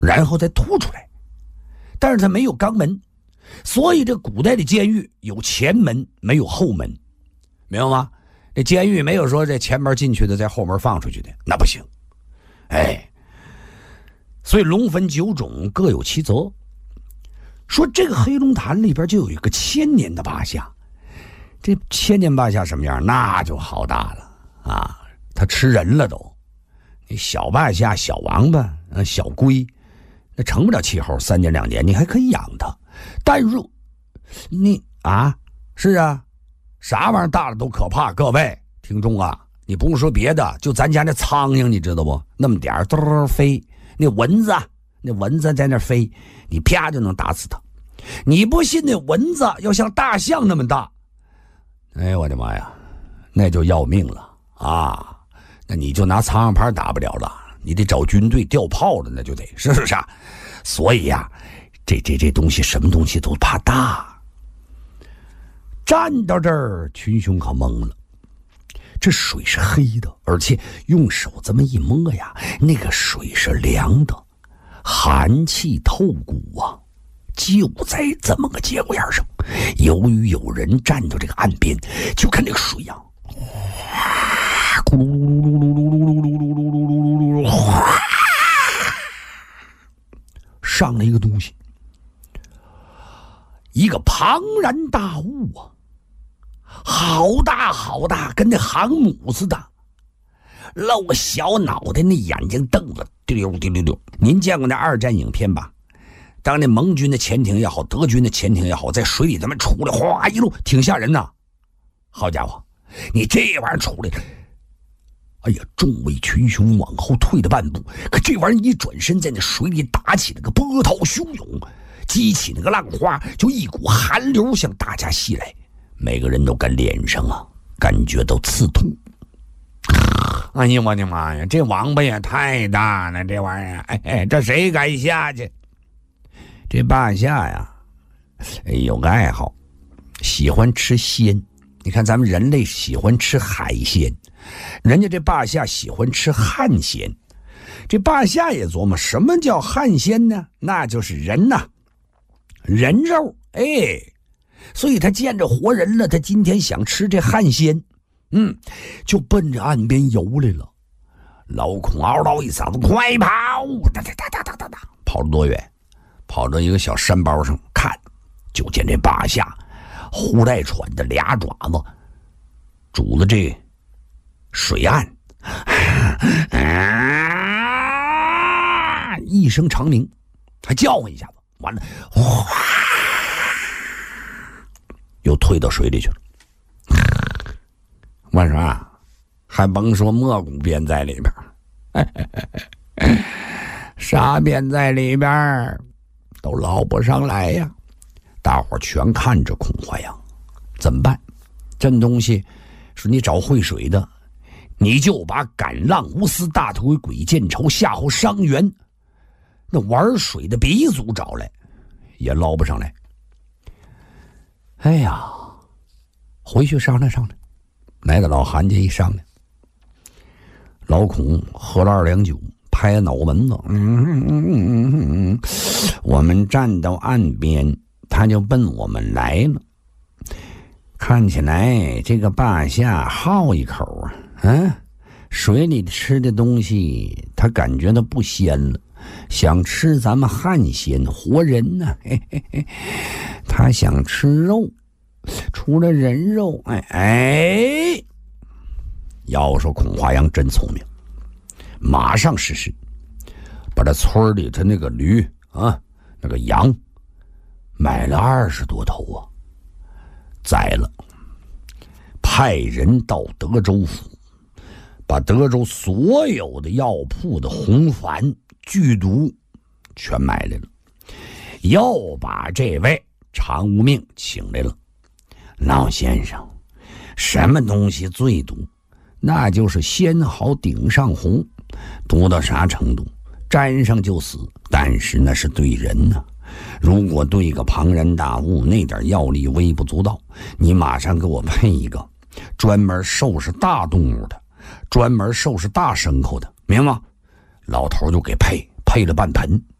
然后再吐出来。但是它没有肛门，所以这古代的监狱有前门没有后门，明白吗？这监狱没有说这前门进去的在后门放出去的，那不行。所以龙坟9种各有其责。说这个黑龙潭里边就有一个1000年的霸下，这1000年霸下什么样？那就好大了啊！它吃人了都。你小霸下、小王八、小龟，那成不了气候，3年2年你还可以养它。但如你是啊，啥玩意儿大了都可怕。各位听众啊，你不用说别的，就咱家那苍蝇，你知道不？那么点儿都飞，那蚊子在那飞，你啪就能打死它。你不信那蚊子要像大象那么大，哎我的妈呀，那就要命了啊！那你就拿苍蝇拍打不了了，你得找军队调炮了，那就得，是不是啊？所以呀，这东西什么东西都怕大。站到这儿，群雄可懵了。这水是黑的，而且用手这么一摸呀，那个水是凉的，寒气透骨啊！就在这么个节骨眼上，由于有人站到这个岸边，就看这个水呀，咕噜噜噜噜噜噜噜噜噜噜噜噜噜，上了一个东西，一个庞然大物啊！好大好大，跟那航母似的，露个小脑袋，那眼睛瞪着滴溜滴溜溜。您见过那2战影片吧？当那盟军的潜艇也好，德军的潜艇也好，在水里咱们出来，哗一路挺吓人呐！好家伙，你这玩意儿出来，哎呀，众位群雄往后退了半步，可这玩意儿一转身，在那水里打起了个波涛汹涌，激起那个浪花，就一股寒流向大家袭来。每个人都跟脸上感觉到刺痛。哎呀我的妈呀，这王八也太大了，这玩意儿，这谁敢下去？这霸下呀，有个爱好，喜欢吃鲜。你看咱们人类喜欢吃海鲜，人家这霸下喜欢吃汗鲜。这霸下也琢磨什么叫汗鲜呢？那就是人呐，人肉。所以他见着活人了，他今天想吃这汗鲜，就奔着岸边游来了。老孔嗷嗷一嗓子，快跑！哒哒哒哒哒哒哒，跑了多远？跑到一个小山包上看，就见这霸下呼带喘的俩爪子拄了这水岸，一声长鸣，还叫唤一下子，完了，哗，又退到水里去了。完什么？还甭说蘑菇编在里边，啥编在里边都捞不上来呀！大伙全看着孔怀阳，怎么办？这东西是你找会水的，你就把赶浪无私、大头鬼见愁、夏侯伤员那玩水的鼻祖找来，也捞不上来。哎呀，回去商量商量。来到老韩家一商量，老孔喝了2两酒，拍脑门子，我们站到岸边，他就奔我们来了。看起来这个霸下好一口水里吃的东西他感觉到不鲜了，想吃咱们汗鲜活人呢，他想吃肉，除了人肉，要说孔华阳真聪明，马上实施，把这村里的那个驴那个羊买了20多头宰了，派人到德州府，把德州所有的药铺的红矾剧毒全买来了，又把这位常无命请来了。老先生，什么东西最毒？那就是仙毫顶上红，毒到啥程度？沾上就死，但是那是对人呢。如果对一个庞然大物，那点药力微不足道，你马上给我配一个专门收拾大动物的，专门收拾大牲口的，明白吗？老头就给配了半盆，